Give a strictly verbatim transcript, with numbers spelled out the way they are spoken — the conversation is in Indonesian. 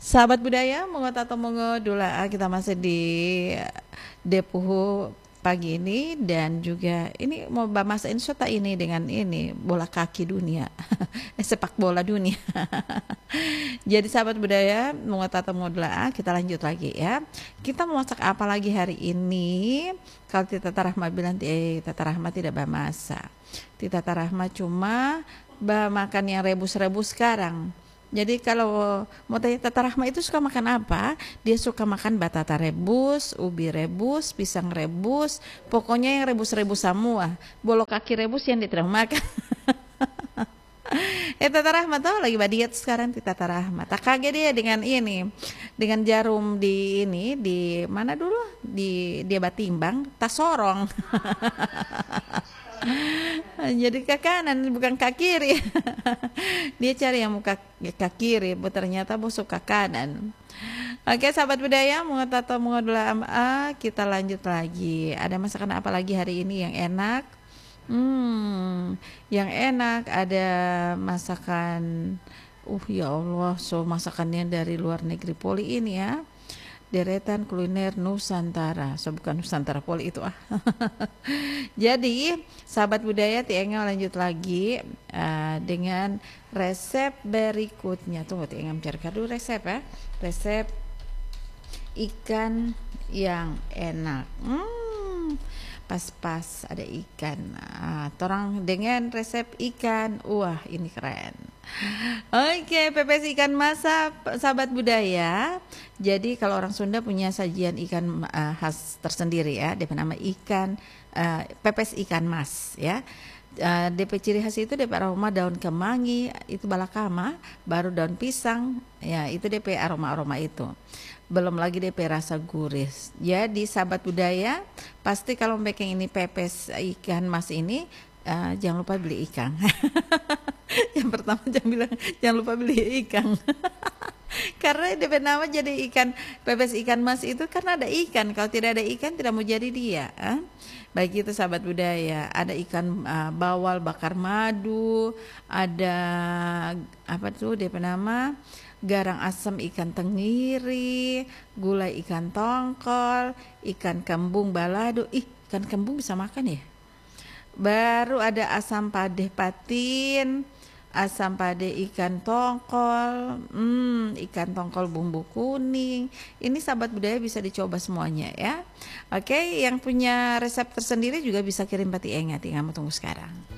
Sahabat budaya, mongo tato mongo dula kita masih di Depuh pagi ini dan juga ini mau bamasain sota ini dengan ini bola kaki dunia, eh, sepak bola dunia. Jadi sahabat budaya, mongo tato mongo dula kita lanjut lagi ya. Kita mau masak apa lagi hari ini? Kalau Tita Rahma bilang eh Tata Rahma tidak bamasak. Tita Rahma cuma makan yang rebus-rebus sekarang. Jadi kalau mau tanya Tata Rahma itu suka makan apa? Dia suka makan batata rebus, ubi rebus, pisang rebus, pokoknya yang rebus-rebus semua. Bolok kaki rebus yang dia tidak makan. eh Tata Rahma tahu lagi diet sekarang di Tata Rahma. Tak kaget dia dengan ini, dengan jarum di ini di mana dulu di dia batimbang, tas sorong. Jadi ke kanan bukan ke kiri. Dia cari yang muka ke kiri, ternyata busuk ke kanan. Oke sahabat budaya, mau tato mau dula ah, kita lanjut lagi. Ada masakan apa lagi hari ini yang enak? Hmm, yang enak ada masakan. Uh ya Allah, so masakannya dari luar negeri poli ini ya. Deretan kuliner Nusantara, so bukan Nusantara poli itu ah. Jadi sahabat budaya Tienga lanjut lagi uh, dengan resep berikutnya. Tunggu Tienga mencari dulu resep ya. Resep ikan yang enak. Hmm, pas-pas ada ikan. Nah, torang dengan resep ikan. Wah ini keren. Oke, pepes ikan mas sahabat budaya. Jadi kalau orang Sunda punya sajian ikan uh, khas tersendiri ya. D P nama ikan uh, pepes ikan mas ya. Uh, D P ciri khas itu D P aroma daun kemangi itu balakama, baru daun pisang ya itu D P aroma-aroma itu. Belum lagi D P rasa gurih. Jadi sahabat budaya pasti kalau bikin ini pepes ikan mas ini uh, jangan lupa beli ikan. Yang pertama jangan bilang jangan lupa beli ikan. Karena D P nama jadi ikan pepes ikan mas itu karena ada ikan. Kalau tidak ada ikan tidak mau jadi dia. Eh? Baik itu sahabat budaya. Ada ikan uh, bawal bakar madu, ada apa tuh D P nama garang asam ikan tenggiri, gulai ikan tongkol, ikan kembung balado. Ih, ikan kembung bisa makan ya? Baru ada asam padeh patin, asam padeh ikan tongkol, hmm, ikan tongkol bumbu kuning. Ini sahabat budaya bisa dicoba semuanya ya. Oke, yang punya resep tersendiri juga bisa kirim pati engat, tinggal tunggu sekarang.